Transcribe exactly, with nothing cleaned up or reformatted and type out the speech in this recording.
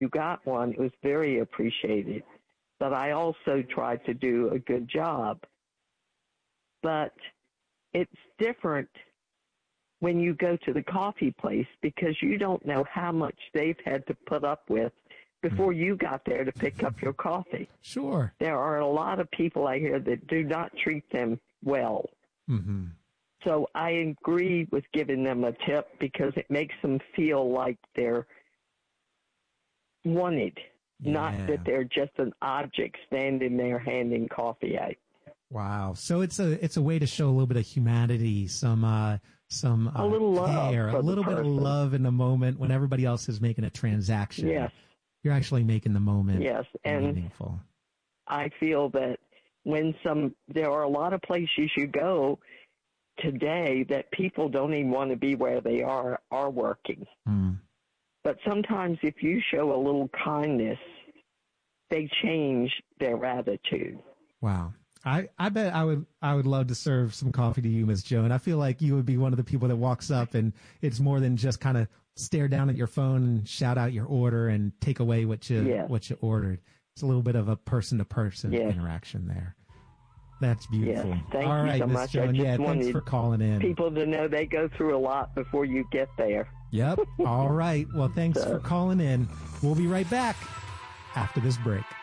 you got one, it was very appreciated. But I also tried to do a good job. But it's different when you go to the coffee place because you don't know how much they've had to put up with before you got there to pick up your coffee. Sure. There are a lot of people I hear that do not treat them well. Mm-hmm. So I agree with giving them a tip because it makes them feel like they're wanted, yeah. not that they're just an object standing there handing coffee out. Wow. So it's a it's a way to show a little bit of humanity, some uh, some uh, a little care, love, a little bit of love in the moment when everybody else is making a transaction. Yes. You're actually making the moment yes. and meaningful. I feel that when some there are a lot of places you go today that people don't even want to be where they are are working. Mm. But sometimes if you show a little kindness, they change their attitude. Wow. I, I bet I would I would love to serve some coffee to you, Miss Joan. I feel like you would be one of the people that walks up and it's more than just kind of stare down at your phone and shout out your order and take away what you yes. what you ordered. It's a little bit of a person to person interaction there. That's beautiful. Yes. Thank All you right, so Miss much. Joan. Yeah, thanks for calling in. People to know they go through a lot before you get there. Yep. All right. Well, thanks so. for calling in. We'll be right back after this break.